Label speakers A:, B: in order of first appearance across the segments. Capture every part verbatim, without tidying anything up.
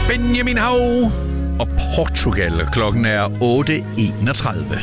A: Benjamin Hav og Portugal. Klokken er otte enogtredive.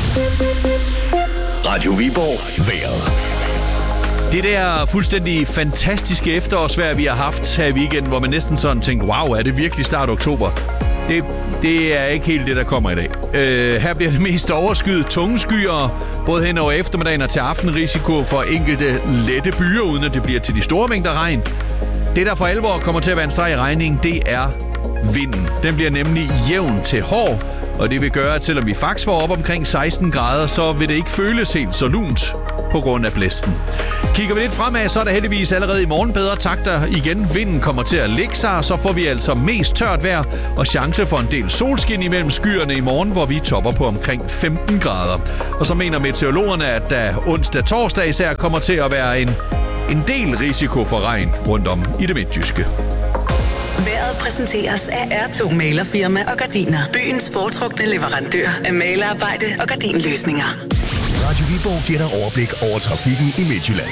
B: Radio Viborg vejret.
A: Det der fuldstændig fantastiske efterårsvejr, vi har haft her i weekenden, hvor man næsten sådan tænkte, wow, er det virkelig start oktober? Det, det er ikke helt det, der kommer i dag. Øh, her bliver det mest overskyet tunge skyer, både hen over eftermiddagen og til aften. Risiko for enkelte lette byer, uden at det bliver til de store mængder regn. Det, der for alvor kommer til at være en streg i regningen, det er vinden. Den bliver nemlig jævn til hård, og det vil gøre, at selvom vi faktisk var op omkring seksten grader, så vil det ikke føles helt så lunt på grund af blæsten. Kigger vi lidt fremad, så er der heldigvis allerede i morgen bedre takter igen. Vinden kommer til at lægge sig, og så får vi altså mest tørt vejr og chance for en del solskin imellem skyerne i morgen, hvor vi topper på omkring femten grader. Og så mener meteorologerne, at da onsdag torsdag især kommer til at være en, en del risiko for regn rundt om i det midtjyske.
C: Vejret præsenteres af R to Malerfirma og Gardiner. Byens foretrukne leverandør af malerarbejde og gardinløsninger.
B: Radio Viborg giver dig overblik over trafikken i Midtjylland.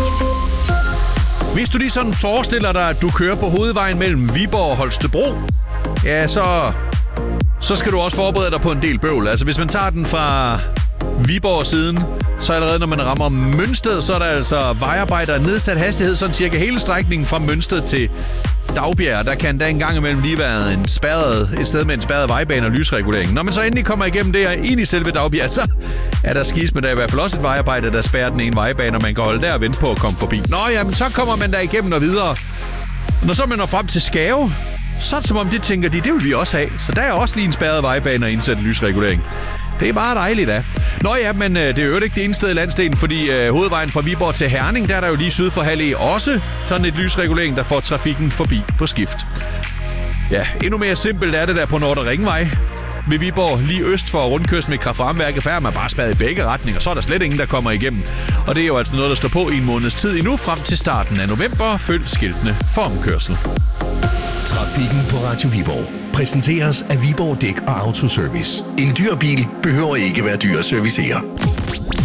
A: Hvis du lige sådan forestiller dig, at du kører på hovedvejen mellem Viborg og Holstebro, ja, så, så skal du også forberede dig på en del bøvl. Altså, hvis man tager den fra Viborg-siden, så allerede når man rammer Mønsted, så er der altså vejarbejder og nedsat hastighed, sådan cirka hele strækningen fra Mønsted til Dagbjerg. Der kan der en gang imellem lige være en spærret, et sted med en spærret vejbane og lysregulering. Når man så endelig kommer igennem det og ind i selve Dagbjerg, så er der skis, men der er i hvert fald også et vejarbejde, der spærrer den ene vejbane, og man kan holde der og vente på at komme forbi. Nå, jamen, så kommer man der igennem og videre. Når så man når frem til Skave, så er det som om de tænker, de, det vil vi også have. Så der er også lige en spærret vejbane og indsat lysregulering. Det er bare dejligt, da. Nå ja, men øh, det er jo ikke det eneste sted i landsdelen, fordi øh, hovedvejen fra Viborg til Herning, der er der jo lige syd for Halle også sådan et lysregulering, der får trafikken forbi på skift. Ja, endnu mere simpelt er det der på Nordre Ringvej ved Viborg, lige øst for rundkørslen med kraft-varme-værket. Færd man bare spadet i begge retninger, så er der slet ingen, der kommer igennem. Og det er jo altså noget, der står på i en måneds tid endnu, frem til starten af november. Følg skiltene for omkørsel.
B: Trafikken på Radio Viborg præsenteres af Viborg Dæk og Autoservice. En dyr bil behøver ikke være dyr at servicere.